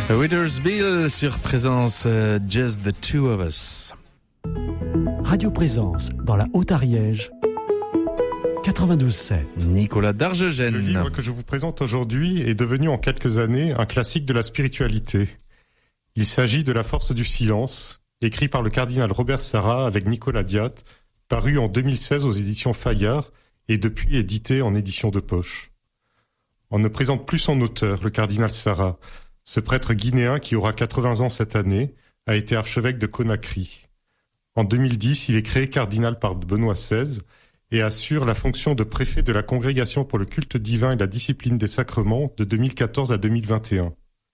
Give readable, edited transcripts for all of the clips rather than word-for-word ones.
Witherspoon sur Présence, Just the Two of Us. Radio Présence dans la Haute-Ariège, 92.7. Nicolas Darjegène. Le livre que je vous présente aujourd'hui est devenu en quelques années un classique de la spiritualité. Il s'agit de La force du silence, écrit par le cardinal Robert Sarra avec Nicolas Diat, paru en 2016 aux éditions Fayard et depuis édité en édition de poche. On ne présente plus son auteur, le cardinal Sarra. Ce prêtre guinéen qui aura 80 ans cette année a été archevêque de Conakry. En 2010, il est créé cardinal par Benoît XVI et assure la fonction de préfet de la Congrégation pour le culte divin et la discipline des sacrements de 2014 à 2021.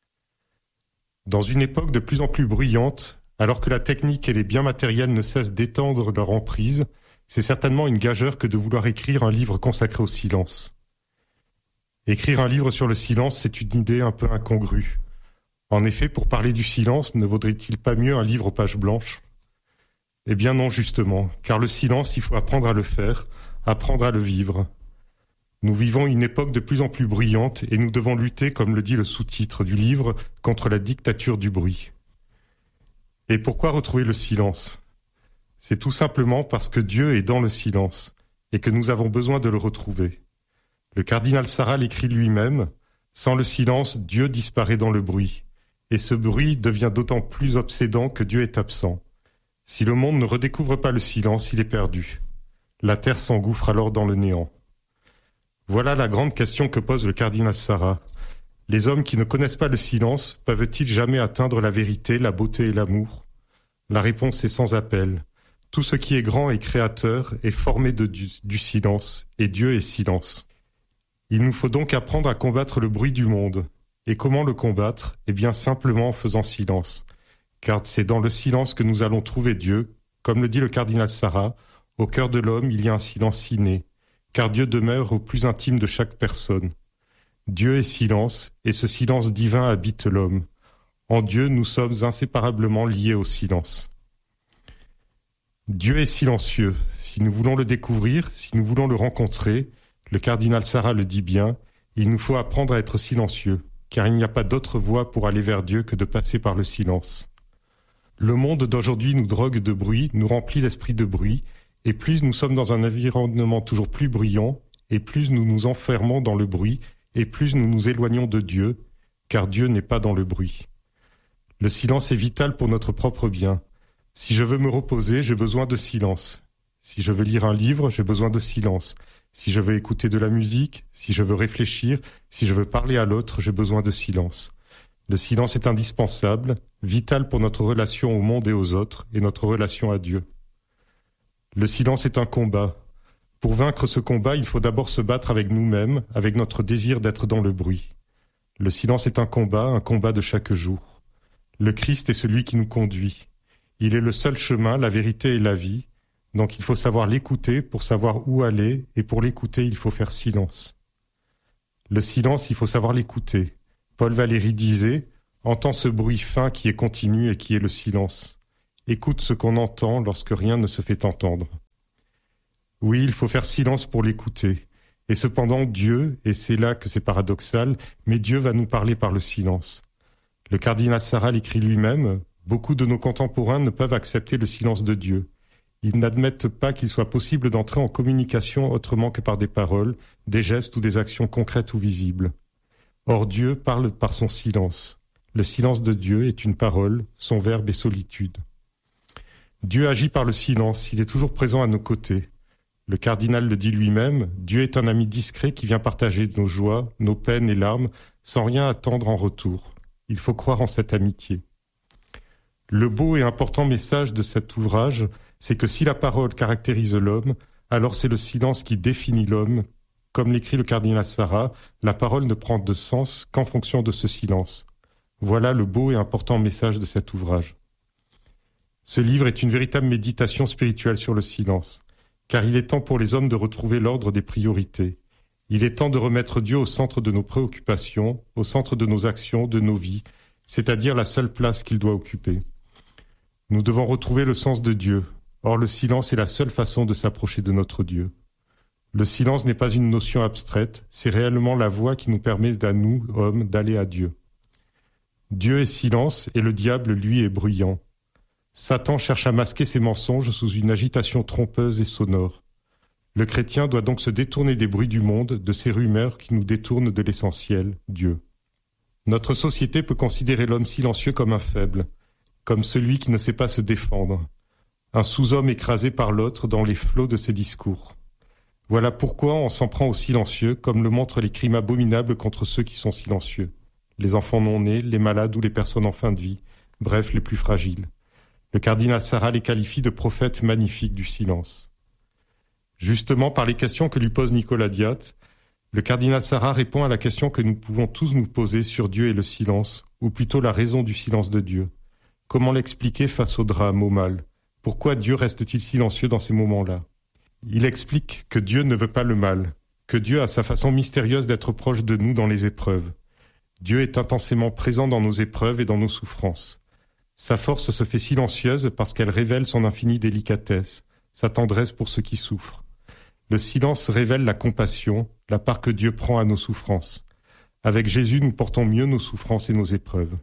Dans une époque de plus en plus bruyante, alors que la technique et les biens matériels ne cessent d'étendre leur emprise, c'est certainement une gageure que de vouloir écrire un livre consacré au silence. Écrire un livre sur le silence, c'est une idée un peu incongrue. En effet, pour parler du silence, ne vaudrait-il pas mieux un livre aux pages blanches ? Eh bien non, justement, car le silence, il faut apprendre à le faire, apprendre à le vivre. Nous vivons une époque de plus en plus bruyante et nous devons lutter, comme le dit le sous-titre du livre, contre la dictature du bruit. Et pourquoi retrouver le silence ? C'est tout simplement parce que Dieu est dans le silence et que nous avons besoin de le retrouver. Le cardinal Sarra l'écrit lui-même, « Sans le silence, Dieu disparaît dans le bruit. Et ce bruit devient d'autant plus obsédant que Dieu est absent. Si le monde ne redécouvre pas le silence, il est perdu. La terre s'engouffre alors dans le néant. » Voilà la grande question que pose le cardinal Sarra. Les hommes qui ne connaissent pas le silence peuvent-ils jamais atteindre la vérité, la beauté et l'amour ? La réponse est sans appel. Tout ce qui est grand et créateur est formé du silence, et Dieu est silence. Il nous faut donc apprendre à combattre le bruit du monde. Et comment le combattre ? Eh bien simplement en faisant silence. Car c'est dans le silence que nous allons trouver Dieu. Comme le dit le cardinal Sarra, au cœur de l'homme, il y a un silence inné, car Dieu demeure au plus intime de chaque personne. Dieu est silence, et ce silence divin habite l'homme. En Dieu, nous sommes inséparablement liés au silence. Dieu est silencieux. Si nous voulons le découvrir, si nous voulons le rencontrer, le cardinal Sarra le dit bien, il nous faut apprendre à être silencieux, car il n'y a pas d'autre voie pour aller vers Dieu que de passer par le silence. Le monde d'aujourd'hui nous drogue de bruit, nous remplit l'esprit de bruit, et plus nous sommes dans un environnement toujours plus bruyant, et plus nous nous enfermons dans le bruit, et plus nous nous éloignons de Dieu, car Dieu n'est pas dans le bruit. Le silence est vital pour notre propre bien. Si je veux me reposer, j'ai besoin de silence. Si je veux lire un livre, j'ai besoin de silence. Si je veux écouter de la musique, si je veux réfléchir, si je veux parler à l'autre, j'ai besoin de silence. Le silence est indispensable, vital pour notre relation au monde et aux autres, et notre relation à Dieu. Le silence est un combat. Pour vaincre ce combat, il faut d'abord se battre avec nous-mêmes, avec notre désir d'être dans le bruit. Le silence est un combat de chaque jour. Le Christ est celui qui nous conduit. Il est le seul chemin, la vérité et la vie. Donc il faut savoir l'écouter pour savoir où aller, et pour l'écouter, il faut faire silence. Le silence, il faut savoir l'écouter. Paul Valéry disait « Entends ce bruit fin qui est continu et qui est le silence. Écoute ce qu'on entend lorsque rien ne se fait entendre. » Oui, il faut faire silence pour l'écouter. Et cependant, Dieu, et c'est là que c'est paradoxal, mais Dieu va nous parler par le silence. Le cardinal Sarra l'écrit lui-même « Beaucoup de nos contemporains ne peuvent accepter le silence de Dieu. Ils n'admettent pas qu'il soit possible d'entrer en communication autrement que par des paroles, des gestes ou des actions concrètes ou visibles. Or Dieu parle par son silence. Le silence de Dieu est une parole, son verbe est solitude. Dieu agit par le silence, il est toujours présent à nos côtés. Le cardinal le dit lui-même, Dieu est un ami discret qui vient partager nos joies, nos peines et larmes, sans rien attendre en retour. Il faut croire en cette amitié. Le beau et important message de cet ouvrage, c'est que si la parole caractérise l'homme, alors c'est le silence qui définit l'homme. Comme l'écrit le cardinal Sarra, la parole ne prend de sens qu'en fonction de ce silence. Voilà le beau et important message de cet ouvrage. Ce livre est une véritable méditation spirituelle sur le silence, car il est temps pour les hommes de retrouver l'ordre des priorités. Il est temps de remettre Dieu au centre de nos préoccupations, au centre de nos actions, de nos vies, c'est-à-dire la seule place qu'il doit occuper. Nous devons retrouver le sens de Dieu. Or, le silence est la seule façon de s'approcher de notre Dieu. Le silence n'est pas une notion abstraite, c'est réellement la voie qui nous permet à nous, hommes, d'aller à Dieu. Dieu est silence et le diable, lui, est bruyant. Satan cherche à masquer ses mensonges sous une agitation trompeuse et sonore. Le chrétien doit donc se détourner des bruits du monde, de ces rumeurs qui nous détournent de l'essentiel, Dieu. Notre société peut considérer l'homme silencieux comme un faible, comme celui qui ne sait pas se défendre, un sous-homme écrasé par l'autre dans les flots de ses discours. Voilà pourquoi on s'en prend aux silencieux, comme le montrent les crimes abominables contre ceux qui sont silencieux. Les enfants non-nés, les malades ou les personnes en fin de vie, bref, les plus fragiles. Le cardinal Sarah les qualifie de prophètes magnifiques du silence. Justement, par les questions que lui pose Nicolas Diat, le cardinal Sarah répond à la question que nous pouvons tous nous poser sur Dieu et le silence, ou plutôt la raison du silence de Dieu. Comment l'expliquer face au drame, au mal ? Pourquoi Dieu reste-t-il silencieux dans ces moments-là ? Il explique que Dieu ne veut pas le mal, que Dieu a sa façon mystérieuse d'être proche de nous dans les épreuves. Dieu est intensément présent dans nos épreuves et dans nos souffrances. Sa force se fait silencieuse parce qu'elle révèle son infinie délicatesse, sa tendresse pour ceux qui souffrent. Le silence révèle la compassion, la part que Dieu prend à nos souffrances. Avec Jésus, nous portons mieux nos souffrances et nos épreuves.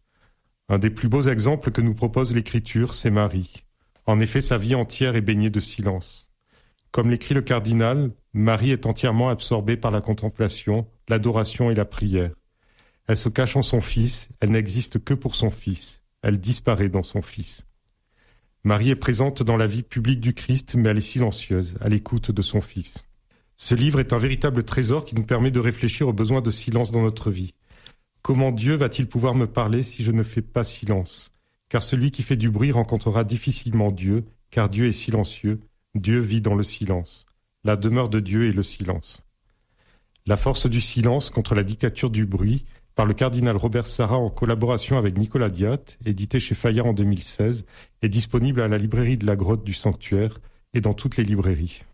Un des plus beaux exemples que nous propose l'Écriture, c'est Marie. En effet, sa vie entière est baignée de silence. Comme l'écrit le cardinal, Marie est entièrement absorbée par la contemplation, l'adoration et la prière. Elle se cache en son Fils, elle n'existe que pour son Fils. Elle disparaît dans son Fils. Marie est présente dans la vie publique du Christ, mais elle est silencieuse, à l'écoute de son Fils. Ce livre est un véritable trésor qui nous permet de réfléchir aux besoins de silence dans notre vie. Comment Dieu va-t-il pouvoir me parler si je ne fais pas silence ? Car celui qui fait du bruit rencontrera difficilement Dieu, car Dieu est silencieux, Dieu vit dans le silence. La demeure de Dieu est le silence. La force du silence contre la dictature du bruit, par le cardinal Robert Sarah en collaboration avec Nicolas Diat, édité chez Fayard en 2016, est disponible à la librairie de la Grotte du Sanctuaire et dans toutes les librairies.